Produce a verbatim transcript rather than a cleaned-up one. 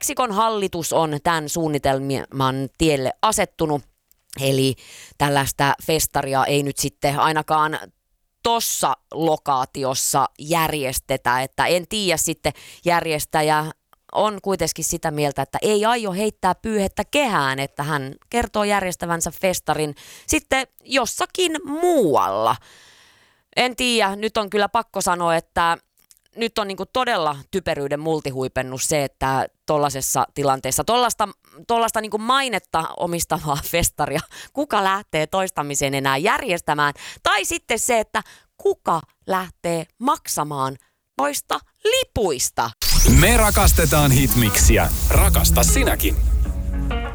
Meksikon hallitus on tämän suunnitelman tielle asettunut. Eli tällaista festaria ei nyt sitten ainakaan tuossa lokaatiossa järjestetä, että en tiedä sitten järjestäjä on kuitenkin sitä mieltä, että ei aio heittää pyyhettä kehään, että hän kertoo järjestävänsä festarin sitten jossakin muualla. En tiedä, nyt on kyllä pakko sanoa, että nyt on niinku todella typeryyden multihuipennus se, että tuollaisessa tilanteessa, tuollaista niinku mainetta omistavaa festaria, kuka lähtee toistamiseen enää järjestämään, tai sitten se, että kuka lähtee maksamaan noista lipuista. Me rakastetaan Hitmixiä. Rakasta sinäkin.